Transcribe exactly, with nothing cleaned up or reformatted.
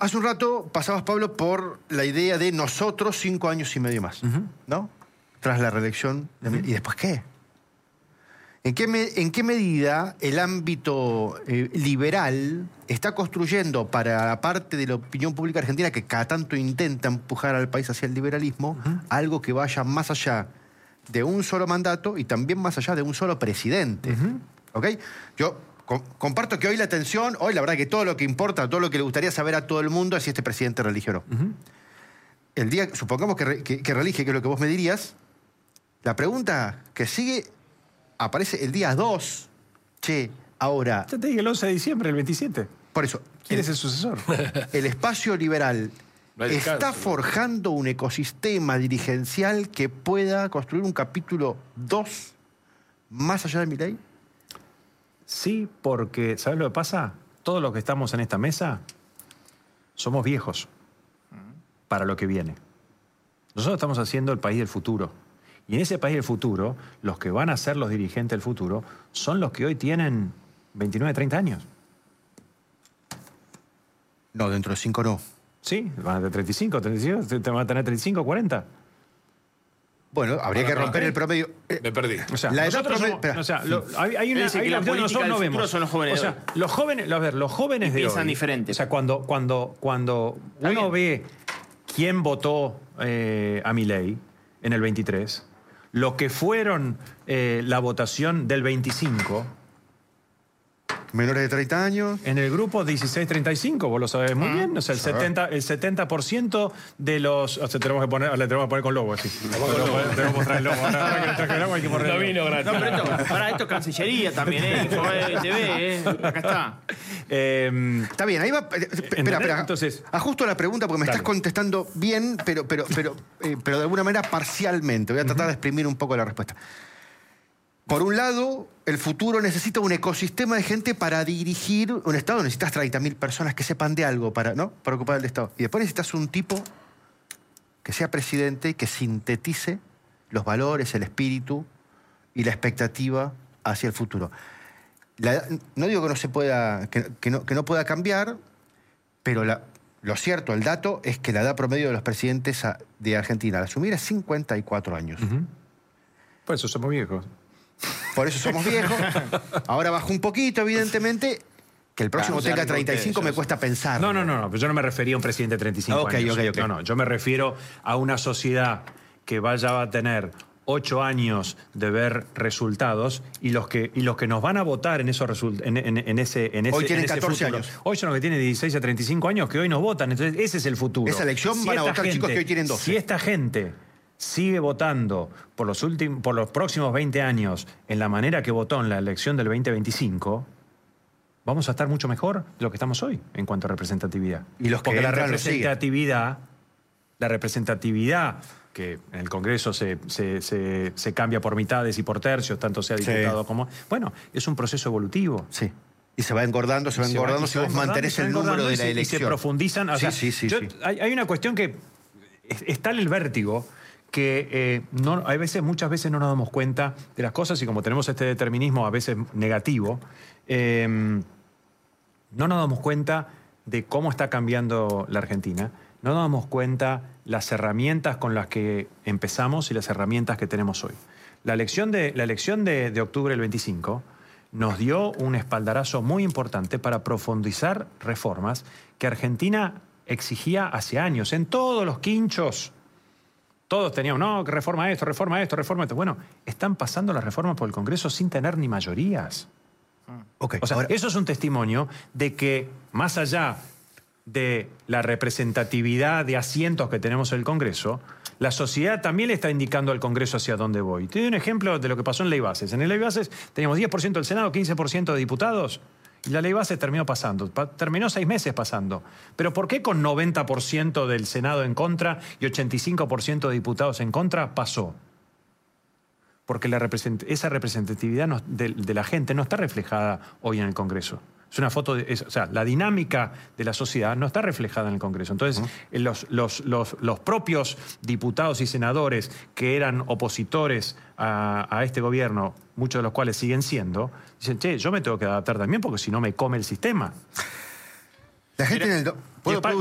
hace un rato pasabas, Pablo, por la idea de nosotros cinco años y medio más, uh-huh. ¿no? Tras la reelección. Uh-huh. ¿Y después qué? ¿En qué, me, ¿En qué medida el ámbito eh, liberal está construyendo para la parte de la opinión pública argentina que cada tanto intenta empujar al país hacia el liberalismo, uh-huh. algo que vaya más allá de un solo mandato y también más allá de un solo presidente? Uh-huh. ¿Ok? Yo com comparto que hoy la atención, hoy la verdad que todo lo que importa, todo lo que le gustaría saber a todo el mundo es si este presidente reelige o no. Uh-huh. El día, supongamos que, re, que, que reelige, que es lo que vos me dirías, la pregunta que sigue... aparece el día dos. Che, ahora... Ya te dije el once de diciembre, el veintisiete. Por eso... ¿Quién el, es el sucesor? El espacio liberal no está descanso, forjando un ecosistema dirigencial que pueda construir un capítulo dos más allá de Milei. Sí, porque, ¿sabes lo que pasa? Todos los que estamos en esta mesa somos viejos para lo que viene. Nosotros estamos haciendo el país del futuro. Y en ese país del futuro, los que van a ser los dirigentes del futuro son los que hoy tienen veintinueve, treinta años. No, dentro de cinco no. Sí, van a tener treinta y cinco, treinta y cinco, te van a tener treinta y cinco, cuarenta. Bueno, habría Ahora, que romper no, el promedio. Eh, me perdí. O sea, la edad promedio. Somos, o sea, lo, hay, hay una, hay la una política nosotros no vemos. Son los jóvenes. O sea, los jóvenes, a ver, los jóvenes y de piensan hoy, diferente. O sea, cuando, cuando, cuando uno ve quién votó eh, a Milei en el veintitrés, lo que fueron eh, la votación del veinticinco... Menores de treinta años. En el grupo dieciséis treinta y cinco, vos lo sabés muy ah, bien. O sea, el setenta, el setenta por ciento de los... O sea, tenemos que poner, le tenemos que poner con lobo, así. Tenemos que mostrar el lobo. Ahora, ahora que le traje el lobo hay que poner no el vino gratis. No, pero esto, ahora esto es Cancillería también, ¿eh? T V, ¿eh? Acá está. Eh, está bien, ahí va... Espera, espera. Entonces, ajusto la pregunta porque me dale. estás contestando bien, pero, pero, pero, eh, pero de alguna manera parcialmente. Voy a tratar uh-huh. de exprimir un poco la respuesta. Por un lado, el futuro necesita un ecosistema de gente para dirigir un Estado. Necesitas treinta mil personas que sepan de algo para, ¿no? para ocupar el Estado. Y después necesitas un tipo que sea presidente y que sintetice los valores, el espíritu y la expectativa hacia el futuro. La, no digo que no se pueda, que, que, no, que no pueda cambiar, pero la, lo cierto, el dato, es que la edad promedio de los presidentes de Argentina al asumir es cincuenta y cuatro años. Uh-huh. Por eso somos viejos. Por eso somos viejos. Ahora bajó un poquito, evidentemente. Que el próximo claro, tenga treinta y cinco me cuesta pensar. No, no, no, no. Yo no me refería a un presidente de treinta y cinco okay, años. Okay, okay. No, no. Yo me refiero a una sociedad que vaya a tener ocho años de ver resultados y los que, y los que nos van a votar en, esos result en, en, en ese en ese Hoy tienen en ese catorce futuro. años. Hoy son los que tienen dieciséis a treinta y cinco años que hoy nos votan. Entonces, ese es el futuro. Esa elección si van a votar gente, chicos que hoy tienen doce. Si esta gente sigue votando por los, últimos, por los próximos veinte años en la manera que votó en la elección del veinte veinticinco, vamos a estar mucho mejor de lo que estamos hoy en cuanto a representatividad. Y los que Porque la entran, representatividad, la representatividad que en el Congreso se, se, se, se cambia por mitades y por tercios, tanto sea diputado sí. como... Bueno, es un proceso evolutivo. Sí. Y se va engordando, se va se engordando va, si vos mantenés el número de la elección. Y se profundizan. O sí, sea, sí, sí, yo, sí. Hay, hay una cuestión que está en el vértigo, que eh, no, hay veces, muchas veces no nos damos cuenta de las cosas y como tenemos este determinismo a veces negativo, eh, no nos damos cuenta de cómo está cambiando la Argentina, no nos damos cuenta las herramientas con las que empezamos y las herramientas que tenemos hoy. La elección de, la elección de, de octubre del veinticinco nos dio un espaldarazo muy importante para profundizar reformas que Argentina exigía hace años, en todos los quinchos. Todos teníamos, no, que reforma esto, reforma esto, reforma esto. Bueno, están pasando las reformas por el Congreso sin tener ni mayorías. Okay, o sea, ahora... eso es un testimonio de que, más allá de la representatividad de asientos que tenemos en el Congreso, la sociedad también le está indicando al Congreso hacia dónde voy. Te doy un ejemplo de lo que pasó en Ley Bases. En el Ley Bases teníamos diez por ciento del Senado, quince por ciento de diputados. Y la Ley Bases terminó pasando, terminó seis meses pasando. ¿Pero por qué con noventa por ciento del Senado en contra y ochenta y cinco por ciento de diputados en contra pasó? Porque la represent esa representatividad no, de, de la gente no está reflejada hoy en el Congreso. Es una foto, de, es, o sea, la dinámica de la sociedad no está reflejada en el Congreso. Entonces, uh-huh. los, los, los, los propios diputados y senadores que eran opositores a, a este gobierno, muchos de los cuales siguen siendo, dicen, che, yo me tengo que adaptar también porque si no me come el sistema. La gente en el...